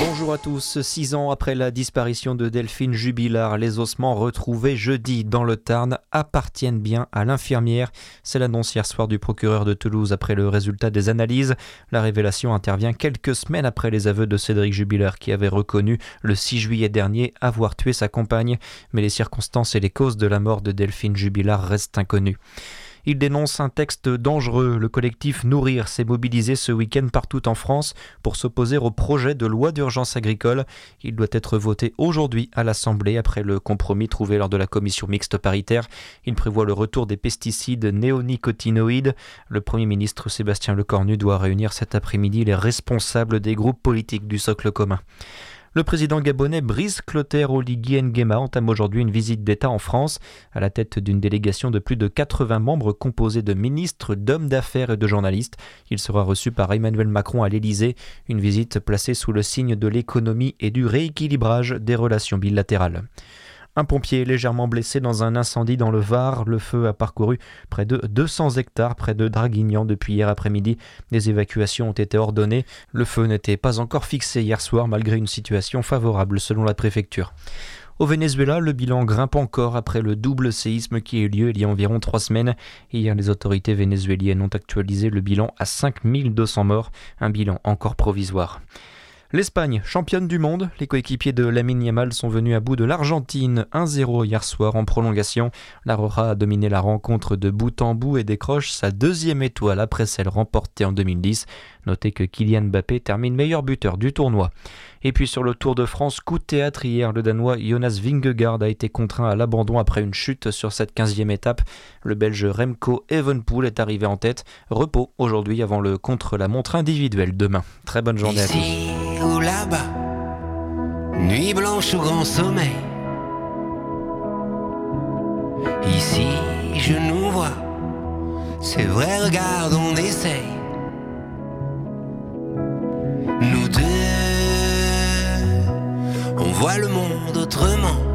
Bonjour à tous. 6 ans après la disparition de Delphine Jubilard, les ossements retrouvés jeudi dans le Tarn appartiennent bien à l'infirmière. C'est l'annonce hier soir du procureur de Toulouse après le résultat des analyses. La révélation intervient quelques semaines après les aveux de Cédric Jubilard qui avait reconnu le 6 juillet dernier avoir tué sa compagne. Mais les circonstances et les causes de la mort de Delphine Jubilard restent inconnues. Il dénonce un texte dangereux. Le collectif Nourrir s'est mobilisé ce week-end partout en France pour s'opposer au projet de loi d'urgence agricole. Il doit être voté aujourd'hui à l'Assemblée après le compromis trouvé lors de la commission mixte paritaire. Il prévoit le retour des pesticides néonicotinoïdes. Le Premier ministre Sébastien Lecornu doit réunir cet après-midi les responsables des groupes politiques du socle commun. Le président gabonais Brice Clotaire Oligui Nguema entame aujourd'hui une visite d'État en France à la tête d'une délégation de plus de 80 membres composée de ministres, d'hommes d'affaires et de journalistes. Il sera reçu par Emmanuel Macron à l'Élysée, une visite placée sous le signe de l'économie et du rééquilibrage des relations bilatérales. Un pompier légèrement blessé dans un incendie dans le Var. Le feu a parcouru près de 200 hectares près de Draguignan depuis hier après-midi. Des évacuations ont été ordonnées. Le feu n'était pas encore fixé hier soir malgré une situation favorable selon la préfecture. Au Venezuela, le bilan grimpe encore après le double séisme qui a eu lieu il y a environ 3 semaines. Hier, les autorités vénézuéliennes ont actualisé le bilan à 5200 morts, un bilan encore provisoire. L'Espagne, championne du monde, les coéquipiers de Lamine Yamal sont venus à bout de l'Argentine 1-0 hier soir en prolongation. La Roja a dominé la rencontre de bout en bout et décroche sa 2e étoile après celle remportée en 2010. Notez que Kylian Mbappé termine meilleur buteur du tournoi. Et puis sur le Tour de France, coup de théâtre hier, le Danois Jonas Vingegaard a été contraint à l'abandon après une chute sur cette 15e étape. Le Belge Remco Evenepoel est arrivé en tête. Repos aujourd'hui avant le contre-la-montre individuel demain. Très bonne journée à tous. Ici ou là-bas, nuit blanche ou grand sommeil. Ici je nous vois, c'est vrai, regarde, on essaye. Nous deux, on voit le monde autrement.